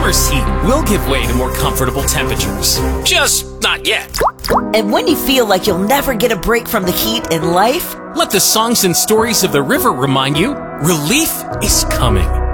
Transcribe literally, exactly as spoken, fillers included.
summer's heat will give way to more comfortable temperatures. Just not yet. And when you feel like you'll never get a break from the heat in life, let the songs and stories of the river remind you, relief is coming.